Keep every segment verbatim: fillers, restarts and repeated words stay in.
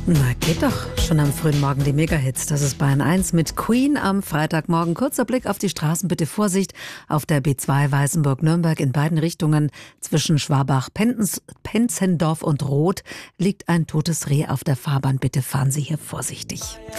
Na, geht doch. Schon am frühen Morgen die Megahits. Das ist Bayern eins mit Queen am Freitagmorgen. Kurzer Blick auf die Straßen. Bitte Vorsicht. Auf der B zwei Weißenburg-Nürnberg in beiden Richtungen zwischen Schwabach-Penzendorf und Roth liegt ein totes Reh auf der Fahrbahn. Bitte fahren Sie hier vorsichtig.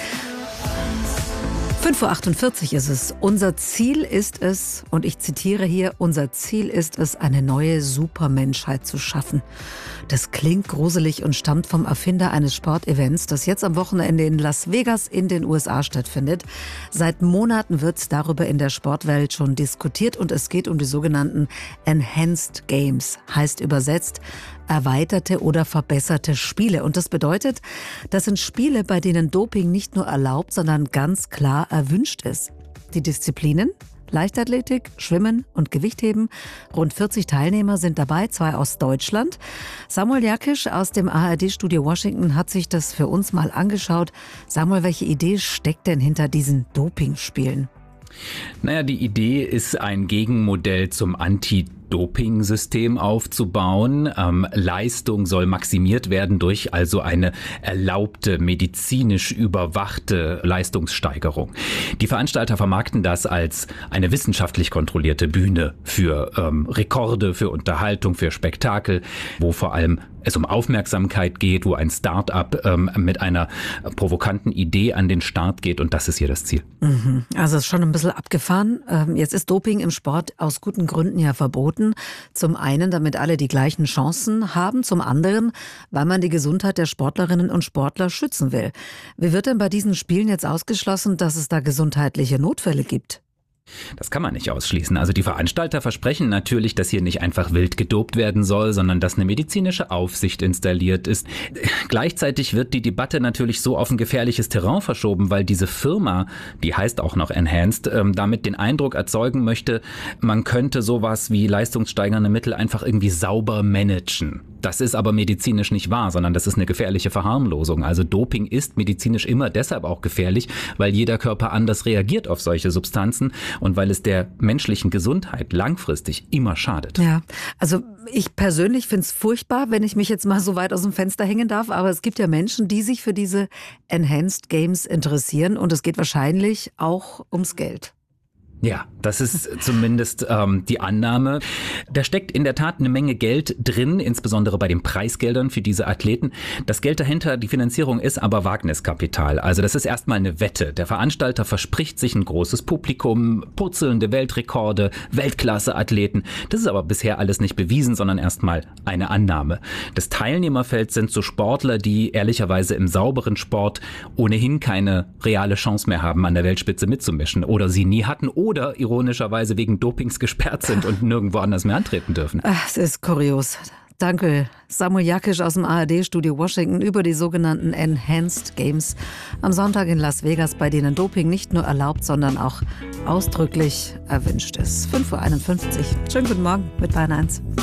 fünf Uhr achtundvierzig ist es. Unser Ziel ist es, und ich zitiere hier, unser Ziel ist es, eine neue Supermenschheit zu schaffen. Das klingt gruselig und stammt vom Erfinder eines Sportevents, das jetzt am Wochenende in Las Vegas in den U S A stattfindet. Seit Monaten wird darüber in der Sportwelt schon diskutiert und es geht um die sogenannten Enhanced Games, heißt übersetzt erweiterte oder verbesserte Spiele. Und das bedeutet, das sind Spiele, bei denen Doping nicht nur erlaubt, sondern ganz klar erwünscht ist. Die Disziplinen? Leichtathletik, Schwimmen und Gewichtheben. Rund vierzig Teilnehmer sind dabei, zwei aus Deutschland. Samuel Jakisch aus dem A R D-Studio Washington hat sich das für uns mal angeschaut. Samuel, welche Idee steckt denn hinter diesen Dopingspielen? Naja, die Idee ist, ein Gegenmodell zum Anti-Doping-System aufzubauen. Ähm, Leistung soll maximiert werden durch also eine erlaubte, medizinisch überwachte Leistungssteigerung. Die Veranstalter vermarkten das als eine wissenschaftlich kontrollierte Bühne für ähm, Rekorde, für Unterhaltung, für Spektakel, wo vor allem es um Aufmerksamkeit geht, wo ein Start-up ähm, mit einer provokanten Idee an den Start geht, und das ist hier das Ziel. Mhm. Also es ist schon ein bisschen abgefahren. Ähm, jetzt ist Doping im Sport aus guten Gründen ja verboten. Zum einen, damit alle die gleichen Chancen haben, zum anderen, weil man die Gesundheit der Sportlerinnen und Sportler schützen will. Wie wird denn bei diesen Spielen jetzt ausgeschlossen, dass es da gesundheitliche Notfälle gibt? Das kann man nicht ausschließen. Also die Veranstalter versprechen natürlich, dass hier nicht einfach wild gedopt werden soll, sondern dass eine medizinische Aufsicht installiert ist. Gleichzeitig wird die Debatte natürlich so auf ein gefährliches Terrain verschoben, weil diese Firma, die heißt auch noch Enhanced, ähm, damit den Eindruck erzeugen möchte, man könnte sowas wie leistungssteigernde Mittel einfach irgendwie sauber managen. Das ist aber medizinisch nicht wahr, sondern das ist eine gefährliche Verharmlosung. Also Doping ist medizinisch immer deshalb auch gefährlich, weil jeder Körper anders reagiert auf solche Substanzen und weil es der menschlichen Gesundheit langfristig immer schadet. Ja, also ich persönlich finde es furchtbar, wenn ich mich jetzt mal so weit aus dem Fenster hängen darf, aber es gibt ja Menschen, die sich für diese Enhanced Games interessieren und es geht wahrscheinlich auch ums Geld. Ja, das ist zumindest ähm, die Annahme. Da steckt in der Tat eine Menge Geld drin, insbesondere bei den Preisgeldern für diese Athleten. Das Geld dahinter, die Finanzierung, ist aber Wagniskapital. Also das ist erstmal eine Wette. Der Veranstalter verspricht sich ein großes Publikum, purzelnde Weltrekorde, Weltklasse-Athleten. Das ist aber bisher alles nicht bewiesen, sondern erstmal eine Annahme. Das Teilnehmerfeld sind so Sportler, die ehrlicherweise im sauberen Sport ohnehin keine reale Chance mehr haben, an der Weltspitze mitzumischen oder sie nie hatten oder Oder ironischerweise wegen Dopings gesperrt sind und nirgendwo anders mehr antreten dürfen. Ach, es ist kurios. Danke, Samuel Jakisch aus dem A R D-Studio Washington über die sogenannten Enhanced Games am Sonntag in Las Vegas, bei denen Doping nicht nur erlaubt, sondern auch ausdrücklich erwünscht ist. fünf Uhr einundfünfzig. Schönen guten Morgen mit Bayern eins.